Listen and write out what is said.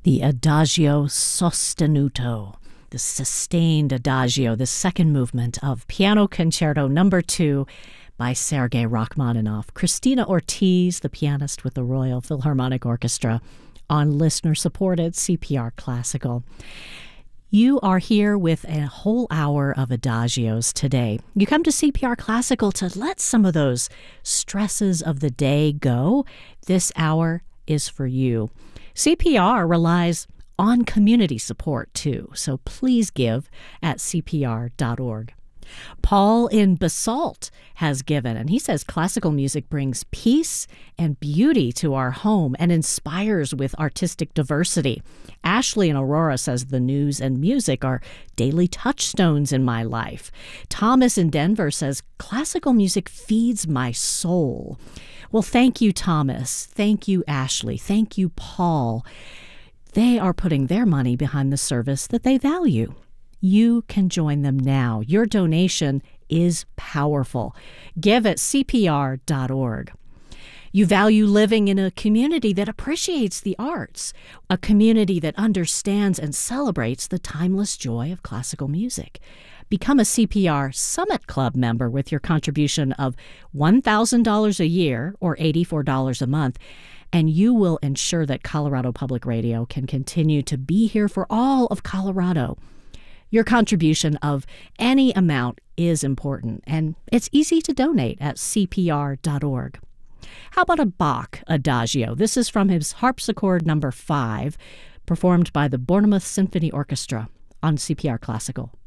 The Adagio Sostenuto, the sustained Adagio, the second movement of Piano Concerto No. 2 by Sergei Rachmaninoff. Christina Ortiz, the pianist with the Royal Philharmonic Orchestra, on listener-supported CPR Classical. You are here with a whole hour of adagios today. You come to CPR Classical to let some of those stresses of the day go. This hour is for you. CPR relies on community support, too, so please give at cpr.org. Paul in Basalt has given, and he says classical music brings peace and beauty to our home and inspires with artistic diversity. Ashley in Aurora says the news and music are daily touchstones in my life. Thomas in Denver says classical music feeds my soul. Well, thank you, Thomas. Thank you, Ashley. Thank you, Paul. They are putting their money behind the service that they value. You can join them now. Your donation is powerful. Give at cpr.org. You value living in a community that appreciates the arts, a community that understands and celebrates the timeless joy of classical music. Become a CPR Summit Club member with your contribution of $1,000 a year or $84 a month, and you will ensure that Colorado Public Radio can continue to be here for all of Colorado. Your contribution of any amount is important, and it's easy to donate at cpr.org. How about a Bach Adagio? This is from his Harpsichord No. 5, performed by the Bournemouth Symphony Orchestra on CPR Classical.